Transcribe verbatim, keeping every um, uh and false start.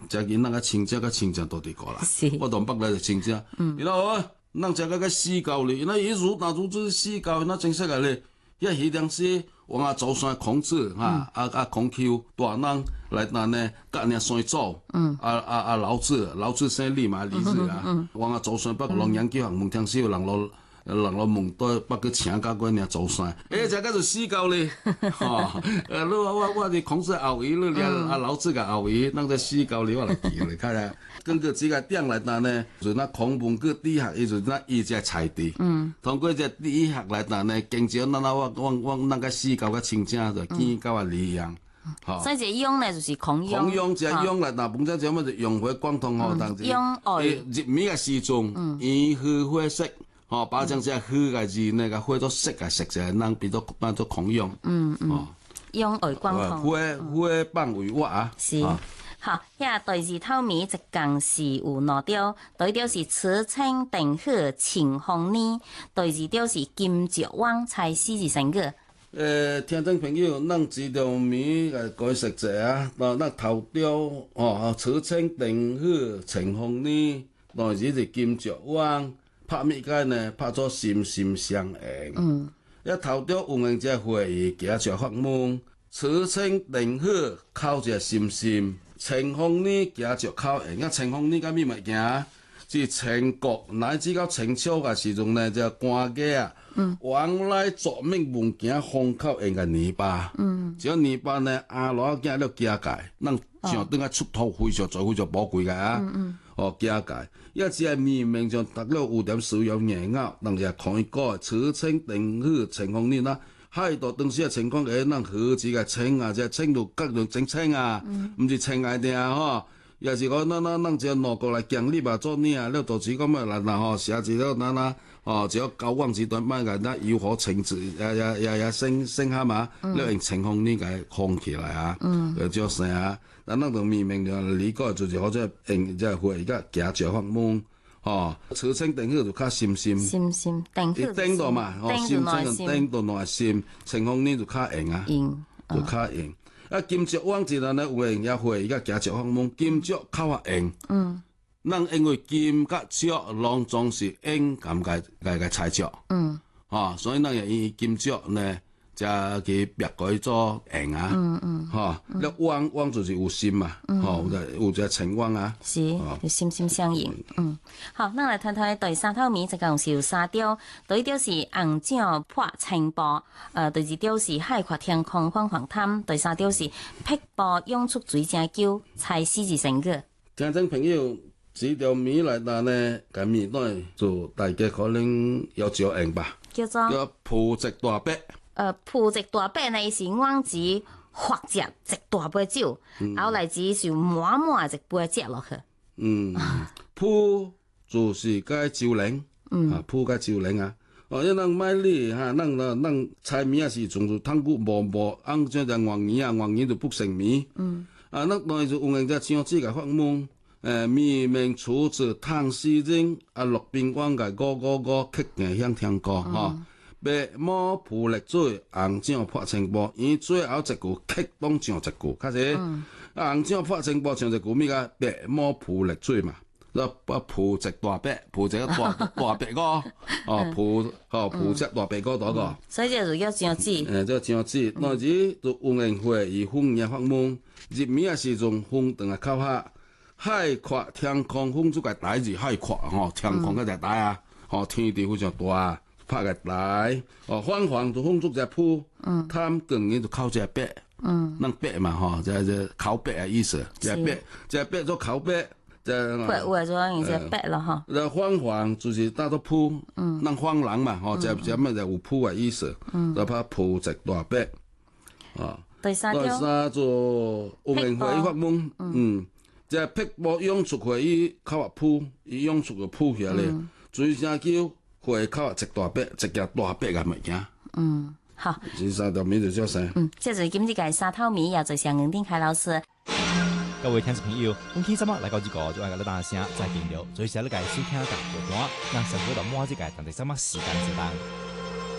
食囡仔个親食個親食都得過來。我東北來就親食，嗯，然後啊，咱食個個死狗咧，那一如那如就是死狗，那真實個咧，遐魚糧是往啊走山孔子哈，啊啊孔丘大人來那呢，甲呢山祖，嗯，啊啊啊老子，老子姓李嘛，李子啊，往啊走山北龍研究學問聽少人咯。人老問到北去請教過呢走山，誒，這個就死狗咧，吼，呃，我我我哋孔子後裔，你連啊老子個後裔，那個死狗咧，我來記咧，看下，根據這個點來講呢，就那孔孟個底下，伊就那伊只菜地，嗯，通過這底下來講呢，經濟那那我我我那個死狗個親情就見狗啊利樣， 吼，所以這用呢就是孔用， 孔用這用來嗱，本身就乜就用回廣東話當時， 用愛， 入面個時鐘，以去灰色。哦，把將只虛個字呢個灰咗色個色就係能變咗變咗孔用。 嗯嗯。哦，用愛光通。 灰灰幫為我啊。 是。好，遐第二套米一共是有兩條，第一條是此青定鶴晴空呢，第二條是金石灣菜四字成個。 誒，聽眾朋友，咱這條米誒改食者啊，嗱，咱頭條哦，此青定鶴晴空呢，第二是金石灣。拍咩街呢？拍咗心心相印。嗯，一頭條有人只會議，夾住發夢，此青定鶴靠住心心，晴空呢夾住靠印。啊，晴空呢個咩物件？是秦國乃至到清朝嘅時陣呢，就官家啊，嗯，往來作命物件封靠印嘅泥巴。嗯，只要泥巴呢，阿羅夾了夾界，能上等下出頭非常最非常寶貴嘅啊。嗯嗯。哦，加解，一只係明明就得了有點使用硬拗，人就可以改此青定鶴晴空呢啦。喺度當時嘅情況嘅，咱何止嘅青啊，即係青到各種整青啊，唔是青嚟定啊，嗬。有時講咱咱咱只攞過來獎勵吧，做呢啊，了到時咁啊嗱嗱嗬，寫字了嗱嗱，哦，只要交往時段乜嘅，咱要可情字，也也也也升升下嘛，了用晴空呢個空起來啊，誒，叫聲啊。咱咱就明明就理解就是好似用即係會而家夾住發夢，哦，此青定鶴就較心心， 心心定鶴， 定到嘛，哦，心心定到內心，晴空呢就較硬啊，就較硬。啊，金石灣字呢，有人也會而家夾住發夢，金石較啊硬。嗯，咱因為金甲石攏總是硬咁嘅嘅嘅材質。嗯，哦，所以咱也以金石呢。就佢別改做硬啊，嗯嗯，嚇，你汪汪就是有心嘛，吼，有隻情汪啊， 是，就心心相印，嗯，好，咱來睇睇第三套米，一共是有三條，第一條是紅掌破青波，呃，第二條是海闊天空黃黃灘，第三條是碧波湧出水正久，菜四字成個。 聽眾朋友，這條米來講呢，咁米內就大家可能有照應吧， 叫做叫葡籍大伯。 呃，葡籍大伯呢是阮子或者一大杯酒，後來只是滿滿一杯接落去。嗯，葡就是個酒靈，啊，葡個酒靈啊。哦，因咱買哩哈，咱咱咱菜米啊是從就湯骨薄薄，按照就黃魚啊，黃魚就不成米。嗯，啊，咱當就有人在唱這個發夢，誒，明明處子湯絲人，啊，落邊關個個個個刻硬響聽歌哈。白毛浮綠水，紅掌破青波。伊最後一句刻當唱一句，開始。紅掌破青波唱一句咩個？白毛浮綠水嘛，那不葡籍大伯，葡籍大大伯哥，哦葡哦葡籍大伯哥嗰個。 所以就叫張子。 誒，即係張子，那時就有人會以風嘢發夢，入面嘅時陣風等下靠下，海闊天空風出個大字海闊，吼天空嗰隻大啊，吼天地非常大。拍個台，哦，黃黃就風燭隻鋪，嗯，貪更嘅就靠隻白，嗯，能白嘛，吼，就係靠白嘅意思，隻白，隻白做靠白，隻白話做人隻白咯，哈。 那黃黃就是打到鋪，嗯，能黃人嘛，吼，隻隻乜就有鋪嘅意思，嗯，就怕鋪隻大白，啊， 第三條， 第三做有人會發夢，嗯，隻碧波湧出去伊靠啊鋪，伊湧出個鋪起嚟，最正叫。會靠一大伯，一件大伯嘅物件。嗯，好。這三條米就叫啥？ 嗯，這就是今日嘅三套米，也就是楊永定凱老師。 各位聽眾朋友，我今日來到這個就愛個你大聲再見了，最時你介收聽個歌單，讓上個到滿這個但係什麼時間就當。